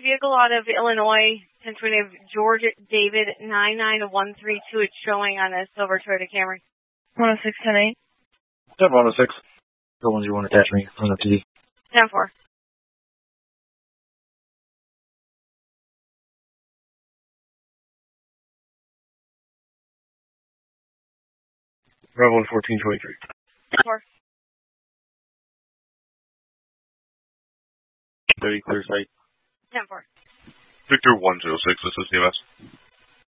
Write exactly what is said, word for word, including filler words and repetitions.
vehicle out of Illinois, entry name George David nine nine one three two. It's showing on a silver Toyota Camry. one oh six ten eight. seven one oh six. The ones you want to attach me from the T V. ten four. Bravo one fourteen twenty-three. ten four. thirty clear site. ten four. Victor one zero six, this is C M S.